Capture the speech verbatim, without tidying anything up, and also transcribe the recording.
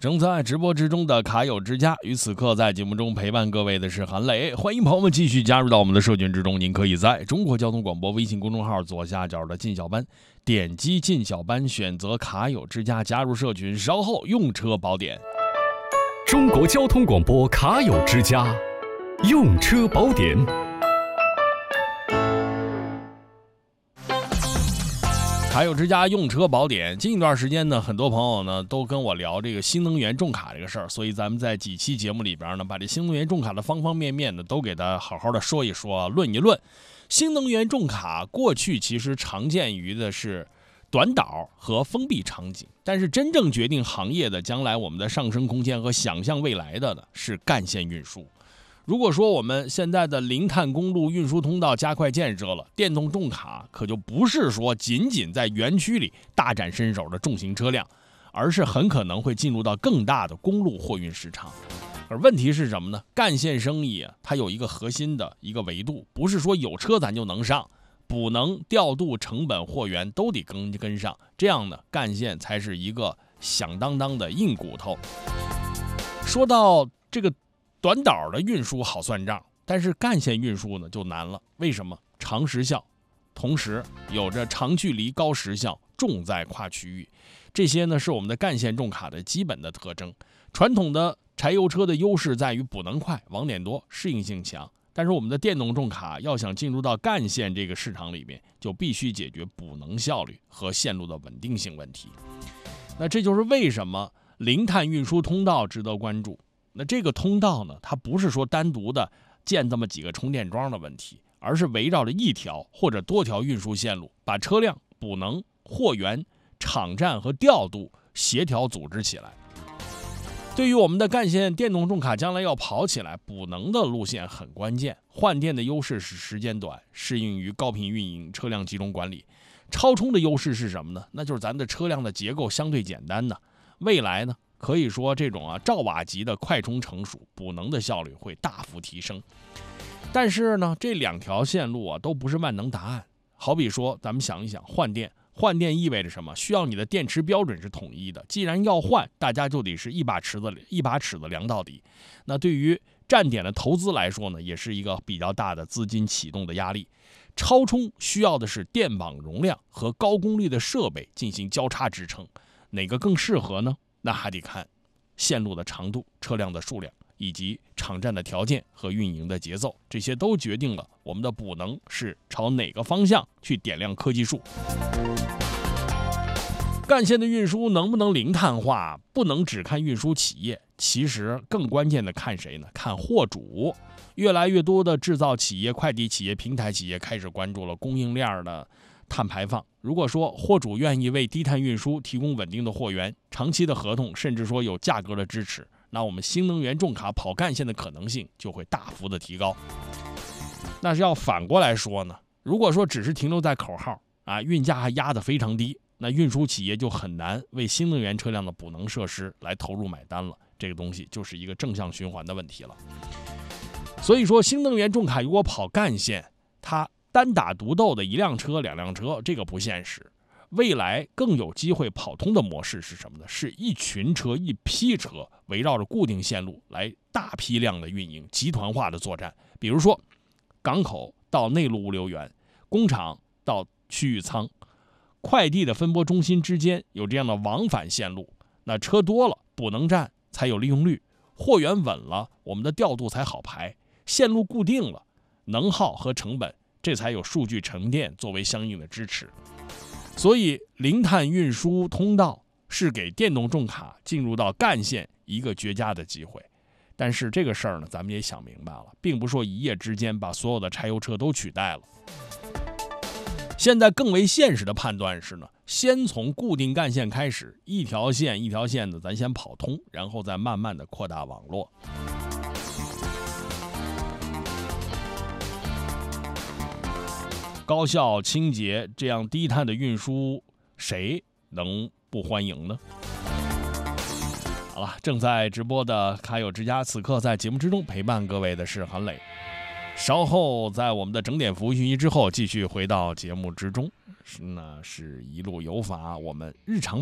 正在直播之中的卡友之家，于此刻在节目中陪伴各位的是韩磊，欢迎朋友们继续加入到我们的社群之中。您可以在中国交通广播微信公众号左下角的进小班点击进小班，选择卡友之家加入社群，稍后用车宝典。 中国交通广播卡友之家用车宝典。 卡友之家用车宝典，近一段时间呢，很多朋友呢都跟我聊这个新能源重卡这个事儿，所以咱们在几期节目里边呢，把这新能源重卡的方方面面呢都给它好好的说一说，论一论。新能源重卡过去其实常见于的是短导和封闭场景，但是真正决定行业的将来我们的上升空间和想象未来的呢是干线运输。如果说我们现在的零碳公路运输通道加快建设了，电动重卡可就不是说仅仅在园区里大展身手的重型车辆，而是很可能会进入到更大的公路货运市场。而问题是什么呢？干线生意啊，它有一个核心的一个维度，不是说有车咱就能上，补能、调度、成本、货源都得跟跟上，这样呢，干线才是一个响当当的硬骨头。说到这个短导的运输好算账，但是干线运输呢就难了。为什么？长时效，同时有着长距离、高时效、重载跨区域，这些呢是我们的干线重卡的基本的特征。传统的柴油车的优势在于补能快、网点多、适应性强，但是我们的电动重卡要想进入到干线这个市场里面，就必须解决补能效率和线路的稳定性问题。那这就是为什么零碳运输通道值得关注。那这个通道呢，它不是说单独的建这么几个充电桩的问题，而是围绕着一条或者多条运输线路，把车辆、补能、货源、场站和调度协调组织起来。对于我们的干线电动重卡将来要跑起来，补能的路线很关键。换电的优势是时间短，适应于高频运营、车辆集中管理。超充的优势是什么呢？那就是咱们的车辆的结构相对简单的。未来呢，可以说这种啊兆瓦级的快充成熟，补能的效率会大幅提升。但是呢，这两条线路啊都不是万能答案。好比说，咱们想一想，换电，换电意味着什么？需要你的电池标准是统一的。既然要换，大家就得是一把尺子一把尺子量到底。那对于站点的投资来说呢，也是一个比较大的资金启动的压力。超充需要的是电网容量和高功率的设备进行交叉支撑，哪个更适合呢？那还得看线路的长度、车辆的数量以及场站的条件和运营的节奏，这些都决定了我们的补能是朝哪个方向去点亮科技树。干线的运输能不能零碳化，不能只看运输企业，其实更关键的看谁呢？看货主。越来越多的制造企业、快递企业、平台企业开始关注了供应链的碳排放。如果说货主愿意为低碳运输提供稳定的货源、长期的合同，甚至说有价格的支持，那我们新能源重卡跑干线的可能性就会大幅的提高。那是要反过来说呢，如果说只是停留在口号啊，运价还压得非常低，那运输企业就很难为新能源车辆的补能设施来投入买单了。这个东西就是一个正向循环的问题了。所以说，新能源重卡如果跑干线，它单打独斗的一辆车、两辆车，这个不现实。未来更有机会跑通的模式是什么呢？是一群车、一批车围绕着固定线路来大批量的运营，集团化的作战。比如说，港口到内陆物流园，工厂到区域仓，快递的分拨中心之间有这样的往返线路。那车多了，补能站才有利用率；货源稳了，我们的调度才好排。线路固定了，能耗和成本这才有数据沉淀作为相应的支持。所以零碳运输通道是给电动重卡进入到干线一个绝佳的机会。但是这个事儿呢，咱们也想明白了，并不是说一夜之间把所有的柴油车都取代了。现在更为现实的判断是呢，先从固定干线开始，一条线一条线的咱先跑通，然后再慢慢的扩大网络。高效清洁这样低碳的运输，谁能不欢迎呢？好了，正在直播的卡友之家，此刻在节目之中陪伴各位的是韩磊。稍后在我们的整点服务讯息之后，继续回到节目之中，那是一路有法我们日常